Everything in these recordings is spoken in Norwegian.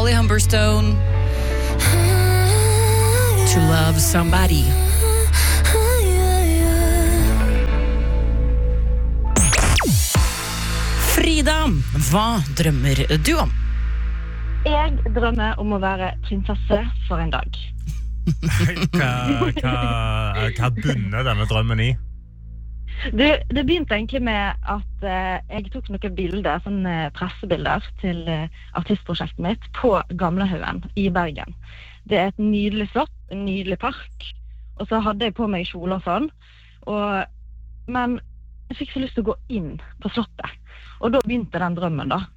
Molly Humberstone. To love somebody. Frida, hva drømmer du om? Jeg drømmer om å være prinsesse for en dag. Hva bunner denne drømmen i? Det begynte egentlig med at jeg tok noen bilder, sånne pressebilder til artistprosjektet mitt på Gamlehaugen i Bergen. Det er et nydelig slott, en nydelig park, og så hadde jeg på meg kjole og sånn, men jeg fikk så lyst til å gå inn på slottet, og da begynte den drømmen da.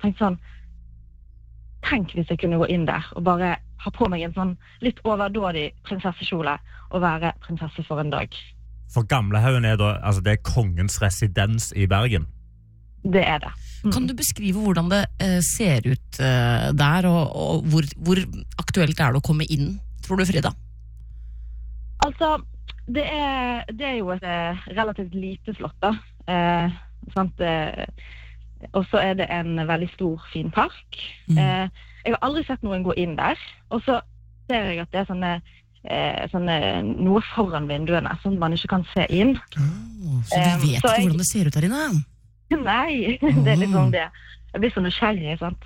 Tenk hvis jeg kunne gå inn der og bare ha på meg en sånn litt overdådig prinsessekjole og være prinsesse for en dag. For Gamlehaugen er da, altså det er kongens residens i Bergen. Det er det. Kan du beskrive hvordan det ser ut der, og hvor aktuelt er det å komme inn, tror du, Frida? Altså, det er jo et relativt lite slott da. Sant? Og så er det en veldig stor, fin park. Jeg har aldri sett noen gå inn der, og så ser jeg at det er noe foran vinduene, sånn at man ikke kan se inn. Så du vet ikke hvordan det ser ut der inne? Nei, det er litt sånn det. Jeg blir så nysgjerrig, sant?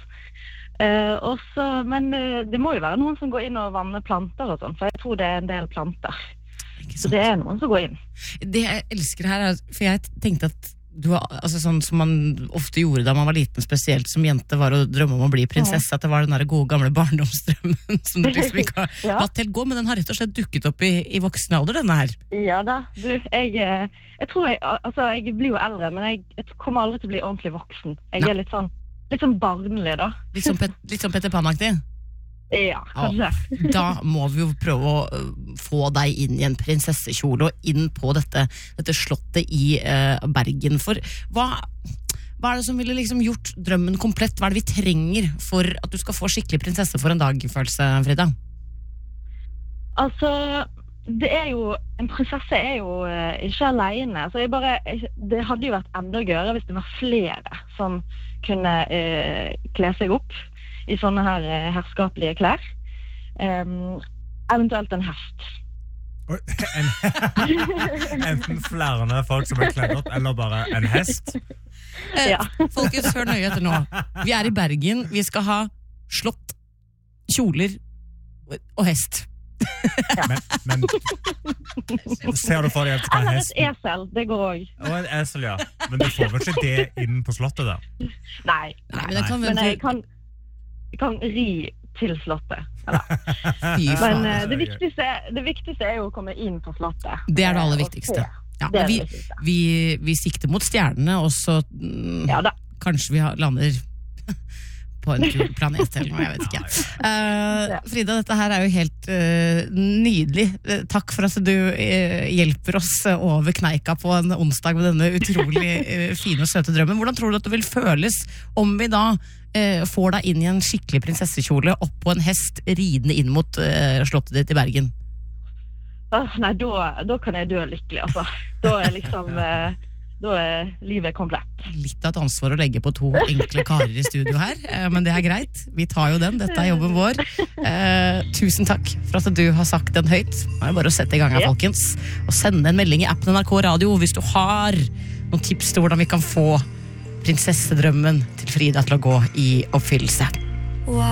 Men det må jo være noen som går inn og vanner planter og sånn, for jeg tror det er en del planter. Så det er noen som går inn. Det jeg elsker her er, for jeg tenkte at du var, altså sånn som man ofte gjorde da man var liten, spesielt som jente, var å drømme om å bli prinsesse, at det var den der gode gamle barndomsdrømmen som du liksom ikke har hatt helt gå, men den har rett og slett dukket opp i voksen alder, denne her. Ja da, jeg tror jeg blir jo eldre, men jeg kommer aldri til å bli ordentlig voksen. Jeg er litt sånn barnlig da. Litt sånn Peter Pan-aktig? Ja, kanskje. Ja, da må vi jo prøve å få deg inn i en prinsessekjole og inn på dette slottet i Bergen. For hva er det som ville liksom gjort drømmen komplett? Hva er det vi trenger for at du skal få skikkelig prinsesse for en dag-følelse, Frida? Altså, en prinsesse er jo ikke alene. Så det hadde jo vært enda gøyere hvis det var flere som kunne kle seg opp i sånne her herskapelige klær. Eventuelt en hest. Enten flere folk som er kledd opp, eller bare en hest? Folkens, hør nøye etter nå. Vi er i Bergen, vi skal ha slott, kjoler og hest. Men ser du for deg at eller et esel, det går også. Og et esel, ja. Men du får vel ikke det inn på slottet der? Nei. Men jeg kan ri til slottet. Men det viktigste er jo å komme inn på slottet. Det er det aller viktigste. Ja, vi sikter mot stjernene, og så kanskje vi lander på en kul planet eller noe, jeg vet ikke. Frida, dette her er jo helt nydelig. Takk for at du hjelper oss over kneika på en onsdag med denne utrolig fine og søte drømmen. Hvordan tror du at det vil føles om vi da får deg inn i en skikkelig prinsessekjole opp på en hest ridende inn mot slottet ditt i Bergen? Nei, da kan jeg dø lykkelig, altså. Da er livet komplett. Litt av et ansvar å legge på to enkle karer i studio her, men det er greit. Vi tar jo den, dette er jobben vår. Tusen takk for at du har sagt den høyt. Det er bare å sette i gang her, folkens. Og sende en melding i appen NRK Radio hvis du har noen tips til hvordan vi kan få prinsessedrømmen til Frida til å gå i oppfyllelse.